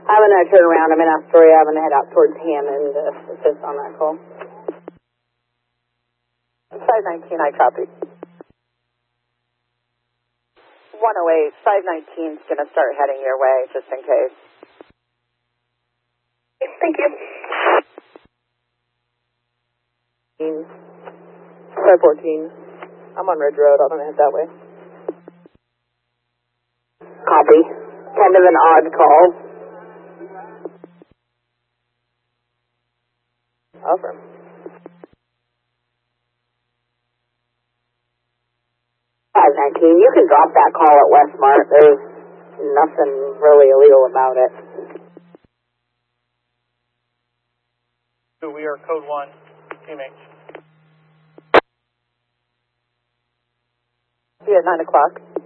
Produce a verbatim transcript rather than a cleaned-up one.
I'm going to turn around. I'm in Astoria. I'm going to head out towards Hammond to assist on that call. five nineteen, I copy. one oh eight, five nineteen is going to start heading your way, just in case. Thank you. five fourteen. I'm on Ridge Road. I'm going to head that way. Copy. Kind of an odd call. Affirm. five nineteen, you can drop that call at Westmart. There's nothing really illegal about it. So we are code one, Team H. Be at nine o'clock.